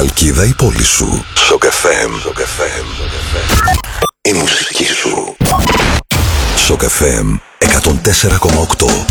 Χαλκίδα η πόλη σου. Σοκ FM. Η μουσική σου. Σοκ FM 104,8.